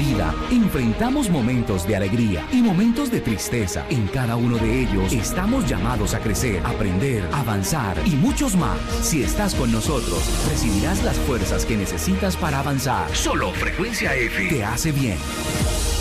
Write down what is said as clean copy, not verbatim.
vida enfrentamos momentos de alegría y momentos de tristeza. En cada uno de ellos estamos llamados a crecer, aprender, avanzar y muchos más. Si estás con nosotros, recibirás las fuerzas que necesitas para avanzar. Solo Frecuencia F te hace bien.